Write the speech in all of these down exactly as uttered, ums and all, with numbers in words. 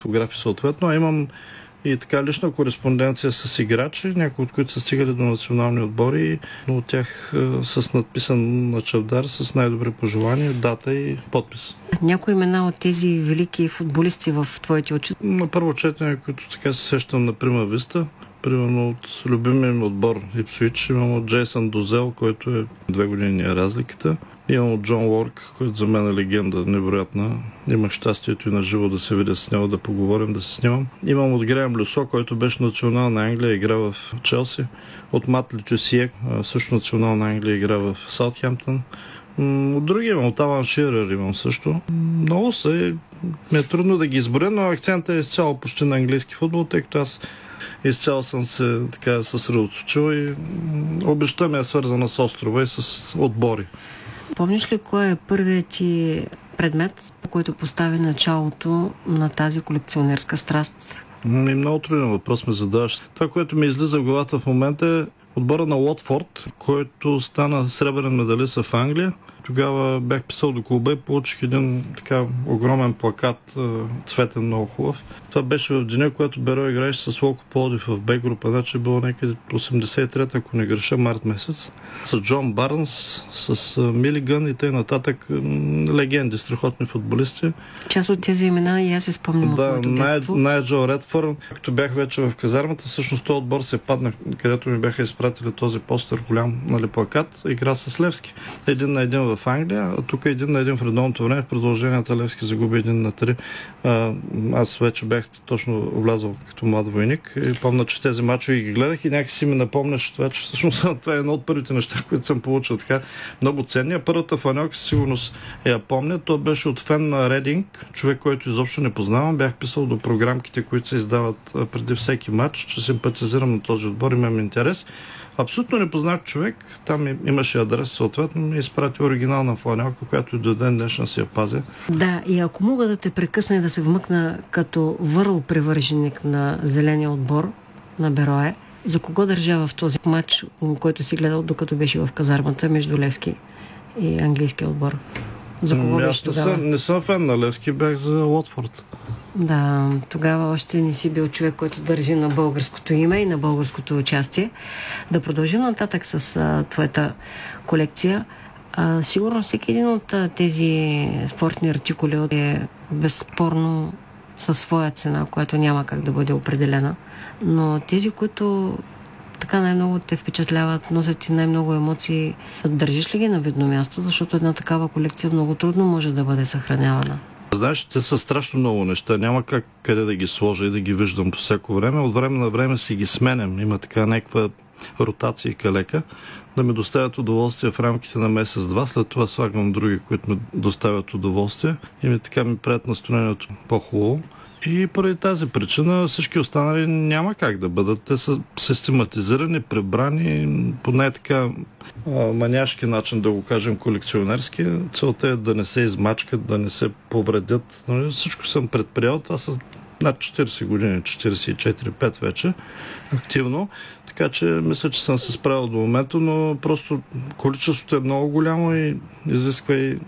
автографи съответно, а имам и така лична кореспонденция с играчи, някои от които са стигали до национални отбори, но от тях е, с надписан на чавдар с най-добри пожелания, дата и подпис. Някои имена от тези велики футболисти в твоите очи? На първо четене, които така се сещам на Прима Виста, примерно от любимия ми отбор Ипсуич, имам от Джейсън Дозел, който е две години е разликата. Имам от Джон Уорк, който за мен е легенда, невероятна. Имах щастието и на живо да се видя с него, да поговорим, да се снимам. Имам от Греъм Люсо, който беше национална Англия, игра в Челси. От Мат Летюсие, също национална Англия, игра в Саутхемптън. От други имам, от Алан Ширер имам също. Много са и ми е трудно да ги изборя, но акцентът е изцяло почти на английски футбол, тъй като аз изцяло съм се така съсредоточил и обичта ми е свързана с острова и с отбори. Помниш ли кой е първият ти предмет, по който постави началото на тази колекционерска страст? И много труден въпрос ме задаваш. Това, което ми излиза в главата в момента е отбора на Уотфорд, който стана сребърен медалист в Англия. Тогава бях писал до клуба и получих един така огромен плакат, цветен, много хубав. Това беше в деня, когато Беро играеше с Локо Пловдив в Б група, значи било някъде осемдесет и трета, ако не греша, март месец. С Джон Барнс, с Милиган и т.н. нататък легенди, страхотни футболисти. Част от тези имена и аз се спомням да, от моето детство. Да, Найджел Редфорд, като бях вече в казармата, всъщност този отбор се падна, където ми бяха изпратили този постер, голям, нали, плакат, игра с Левски. Един на един в Англия, а тук един на един в редовното време. В продълженията Левски загуби един на три. А, аз вече бях точно влязъл като млад войник и помня, че тези мачове ги гледах и някакси ми напомняш това, че всъщност това е едно от първите неща, които съм получил така много ценни. А първата фанелка със сигурност я помня. То беше от фен на Рединг, човек, който изобщо не познавам. Бях писал до програмките, които се издават преди всеки матч, че симпатизирам на този отбор, имам интерес. Абсолютно непознат човек, там имаше адрес, съответно ми изпрати оригинална фланелка, която и до ден днешна си я пазя. Да, и ако мога да те прекъсна и да се вмъкна като върл привърженик на зеления отбор на Берое, за кого държа в този матч, който си гледал докато беше в казармата между Левски и английския отбор? За кого беше тогава? Не, не съм фен на Левски, бях за Уотфорд. Да, тогава още не си бил човек, който държи на българското име и на българското участие. Да продължим нататък с а, твоята колекция. А, сигурно всеки един от а, тези спортни артикули е безспорно със своя цена, която няма как да бъде определена. Но тези, които така най-много те впечатляват, носят ти най-много емоции, държиш ли ги на видно място, защото една такава колекция много трудно може да бъде съхранявана? Знаеш, те са страшно много неща. Няма как къде да ги сложа и да ги виждам по всяко време. От време на време си ги сменям. Има така някаква ротация и калека, да ми доставят удоволствие в рамките на месец-два. След това слагам други, които ми доставят удоволствие и ми така ми правят настроението по-хубаво. И поради тази причина всички останали няма как да бъдат. Те са систематизирани, прибрани по най-така маняшки начин, да го кажем колекционерски. Целта е да не се измачкат, да не се повредят. Всичко съм предприял. Това са над четирийсет години, четирийсет и четири пет вече, активно. Така че мисля, че съм се справил до момента, но просто количеството е много голямо и изисква и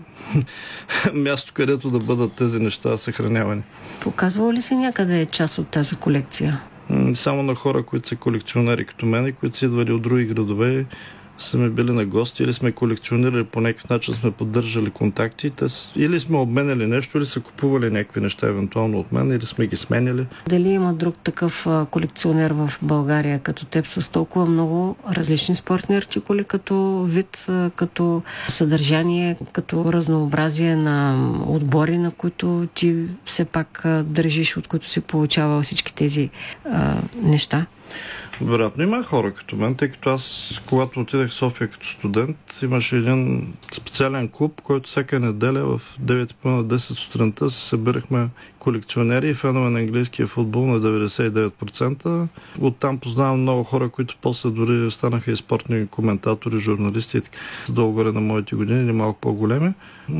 място, където да бъдат тези неща съхранявани. Показвало ли си някъде част от тази колекция? Само на хора, които са колекционери като мен и които са идвали от други градове, са ми били на гости или сме колекционирали по някакъв начин, сме поддържали контакти, те, или сме обменяли нещо, или са купували някакви неща евентуално от мен, или сме ги сменяли. Дали има друг такъв а, колекционер в България като теб с толкова много различни спортни артикули, като вид, а, като съдържание, като разнообразие на отбори, на които ти все пак а, държиш, от които си получавал всички тези а, неща? Вероятно има хора като мен, тъй като аз, когато отидах в София като студент, имаше един специален клуб, който всяка неделя в девет и половина десет сутринта се събирахме колекционери и фенове на английския футбол на деветдесет и девет процента. Оттам познавам много хора, които после дори станаха и спортни коментатори, журналисти и така. Долу-горе на моите години или малко по-големи.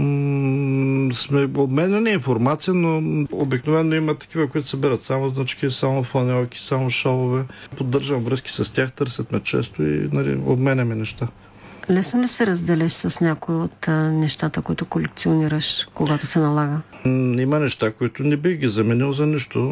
М- сме обменяни информация, но обикновено има такива, които събират само значки, само фланелки, само шалове. Поддържам връзки с тях, търсят ме често и, нали, обменяме неща. Лесно ли се разделяш с някои от а, нещата, които колекционираш, когато се налага? Има неща, които не бих ги заменил за нищо.